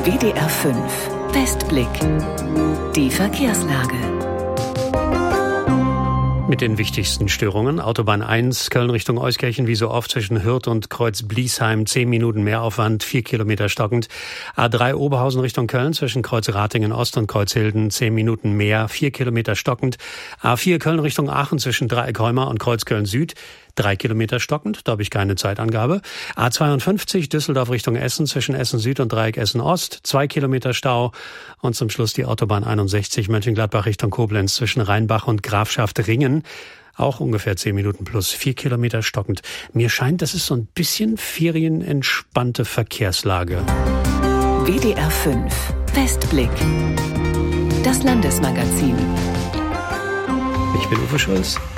WDR 5 Westblick. Die Verkehrslage. Mit den wichtigsten Störungen. Autobahn 1, Köln Richtung Euskirchen, wie so oft zwischen Hürth und Kreuz-Bliesheim, 10 Minuten Mehraufwand, 4 Kilometer stockend. A3 Oberhausen Richtung Köln, zwischen Kreuz-Ratingen Ost und Kreuzhilden, 10 Minuten mehr, 4 Kilometer stockend. A4 Köln Richtung Aachen, zwischen Dreieck-Heumar und Kreuzköln Süd, 3 Kilometer stockend, da habe ich keine Zeitangabe. A52 Düsseldorf Richtung Essen, zwischen Essen Süd und Dreieck Essen Ost, 2 Kilometer Stau. Und zum Schluss die Autobahn 61 Mönchengladbach Richtung Koblenz, zwischen Rheinbach und Grafschaft Ringen. Auch ungefähr 10 Minuten plus 4 Kilometer stockend. Mir scheint, das ist so ein bisschen ferienentspannte Verkehrslage. WDR 5 Westblick. Das Landesmagazin. Ich bin Uwe Schulz.